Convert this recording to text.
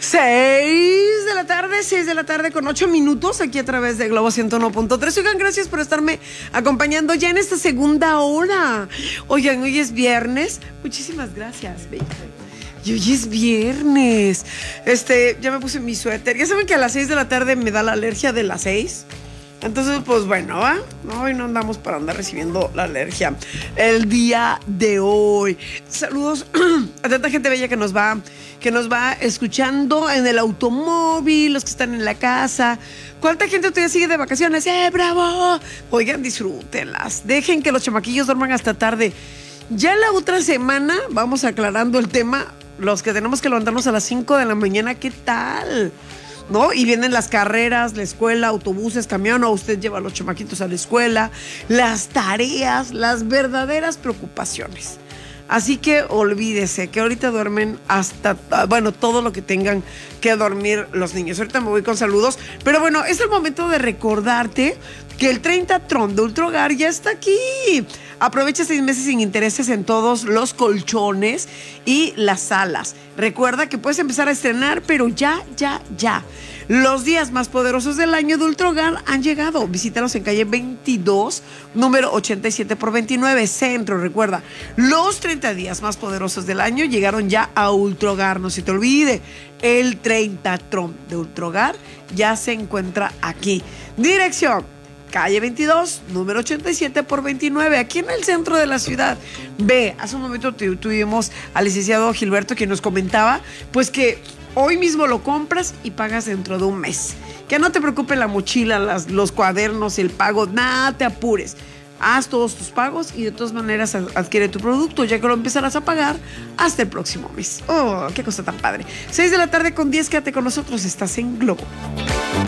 6 de la tarde con 8 minutos aquí a través de Globo 101.3. Oigan, gracias por estarme acompañando ya en esta segunda hora. Oigan, hoy es viernes. Muchísimas gracias. Y hoy es viernes. Ya me puse mi suéter. Ya saben que a las 6 de la tarde me da la alergia de las 6. Entonces, pues bueno, ¿va? No, hoy no andamos para andar recibiendo la alergia el día de hoy. Saludos a tanta gente bella que nos va escuchando en el automóvil, los que están en la casa. ¿Cuánta gente todavía sigue de vacaciones? ¡Bravo! Oigan, disfrútenlas. Dejen que los chamaquillos duerman hasta tarde. Ya la otra semana vamos aclarando el tema. Los que tenemos que levantarnos a las 5 de la mañana, ¿qué tal? ¿No? Y vienen las carreras, la escuela, autobuses, camión, o usted lleva a los chamaquitos a la escuela, las tareas, las verdaderas preocupaciones. Así que olvídese que ahorita duermen hasta, bueno, todo lo que tengan que dormir los niños. Ahorita me voy con saludos, pero bueno, es el momento de recordarte que el 30 Tron de Ultrahogar ya está aquí. Aprovecha 6 meses sin intereses en todos los colchones y las salas. Recuerda que puedes empezar a estrenar, pero ya. Los días más poderosos del año de Ultrahogar han llegado. Visítalos en calle 22, número 87 por 29, Centro. Recuerda, los 30 días más poderosos del año llegaron ya a Ultrahogar. No se te olvide, el 30 Tron de Ultrahogar ya se encuentra aquí. Dirección: calle 22, número 87 por 29, aquí en el centro de la ciudad. Ve, hace un momento tuvimos al licenciado Gilberto que nos comentaba, pues que hoy mismo lo compras y pagas dentro de un mes. Que no te preocupe la mochila, los cuadernos, el pago, nada te apures. Haz todos tus pagos y de todas maneras adquiere tu producto, ya que lo empezarás a pagar hasta el próximo mes. Oh, qué cosa tan padre. 6 de la tarde con 10, quédate con nosotros, estás en Globo.